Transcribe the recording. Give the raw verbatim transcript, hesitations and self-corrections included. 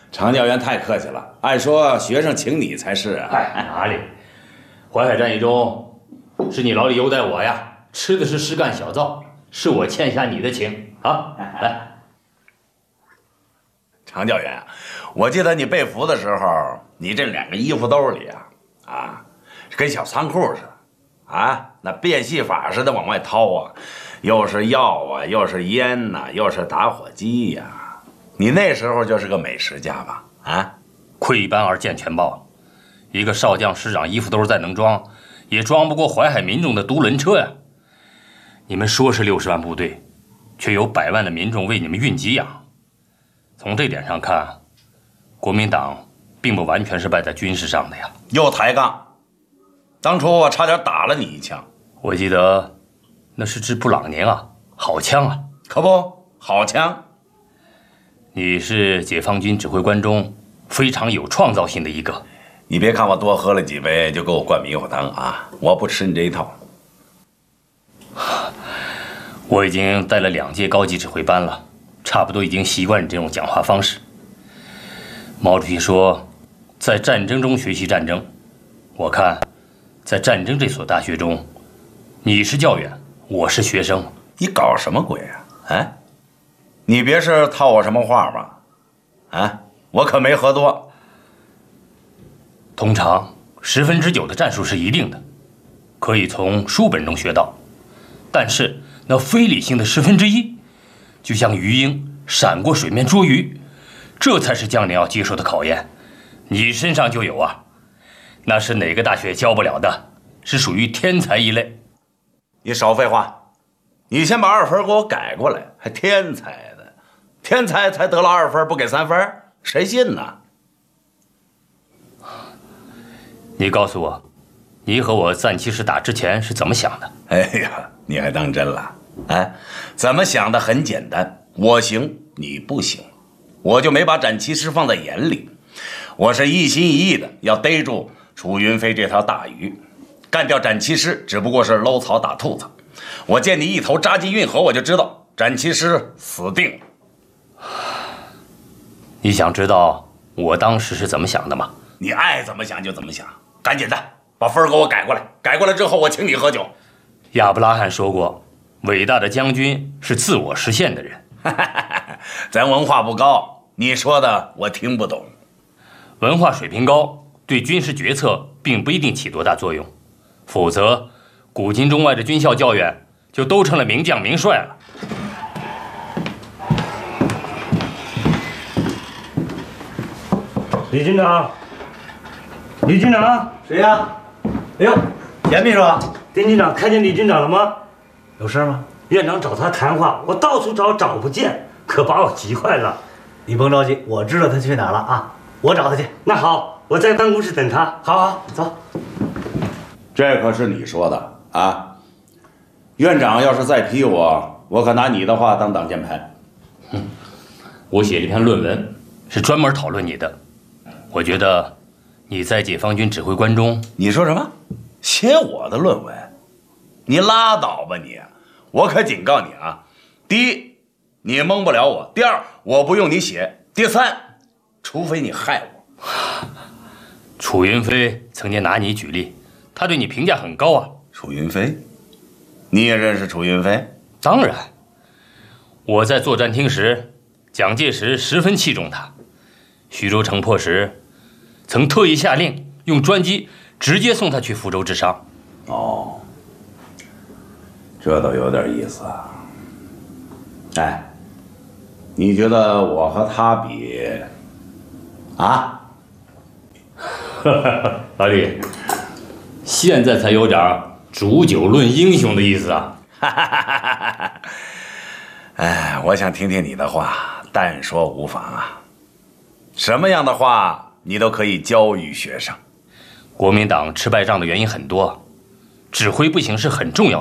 常教员太客气了，按说学生请你才是啊。 嗨，哪里？淮海战役中，是你老李优待我呀，吃的是实干小灶，是我欠下你的情啊！来， 常教员，我记得你被俘的时候，你这两个衣服兜里啊，啊，跟小仓库似的，啊，那变戏法似的往外掏啊，又是药啊，又是烟呐、啊，又是打火机呀、啊。你那时候就是个美食家吧？啊， 窥斑而见全豹，一个少将师长衣服兜再能装，也装不过淮海民众的独轮车呀。你们说是六十万部队，却有百万的民众为你们运给养。从这点上看，国民党并不完全是败在军事上的呀。 又抬杠，当初我差点打了你一枪。 我记得那是支布朗宁啊，好枪啊！ 可不，好枪。 你是解放军指挥官中非常有创造性的一个。 你别看我多喝了几杯就给我灌迷糊汤啊，我不吃你这一套。 我已经带了两届高级指挥班了，差不多已经习惯你这种讲话方式。毛主席说，在战争中学习战争。我看，在战争这所大学中，你是教员，我是学生。 你搞什么鬼啊？啊？你别是套我什么话吧？啊，我可没喝多。 通常十分之九的战术是一定的，可以从书本中学到，但是那非理性的十分之一，就像鱼鹰闪过水面捉鱼，这才是将领要接受的考验。你身上就有啊，那是哪个大学教不了的，是属于天才一类。 你少废话，你先把二分给我改过来，还天才的，天才才得了二分不给三分，谁信呢？ 你告诉我，你和我战七师打之前是怎么想的？ 哎呀，你还当真了？哎，怎么想的很简单，我行你不行，我就没把展七师放在眼里。我是一心一意的要逮住楚云飞这条大鱼，干掉展七师只不过是搂草打兔子。我见你一头扎进运河，我就知道展七师死定了。 你想知道我当时是怎么想的吗？ 你爱怎么想就怎么想，赶紧的把分给我改过来，改过来之后我请你喝酒。 亚伯拉罕说过，伟大的将军是自我实现的人。 咱文化不高，你说的我听不懂。 文化水平高对军事决策并不一定起多大作用，否则古今中外的军校教员就都成了名将名帅了。 李军长，李军长， 谁呀？哎呦，严秘书， 丁军长看见李军长了吗？ 有事吗？ 院长找他谈话，我到处找找不见，可把我急坏了。 你甭着急，我知道他去哪儿了啊，我找他去。 那好，我在办公室等他。 好好走。 这可是你说的啊！院长要是再批我，我可拿你的话当挡箭牌。 哼，我写这篇论文是专门讨论你的。我觉得你在解放军指挥官中， 你说什么？写我的论文？你拉倒吧你！我可警告你啊！第一，你蒙不了我；第二，我不用你写；第三，除非你害我。 楚云飞曾经拿你举例，他对你评价很高啊。 楚云飞，你也认识楚云飞？ 当然，我在作战厅时，蒋介石十分器重他。徐州城破时，曾特意下令用专机直接送他去福州治伤。 哦，这倒有点意思啊。哎，你觉得我和他比啊？ 老李，现在才有点煮酒论英雄的意思啊！ 哎，我想听听你的话，但说无妨啊。什么样的话你都可以教育学生。 国民党吃败仗的原因很多，指挥不行是很重要的。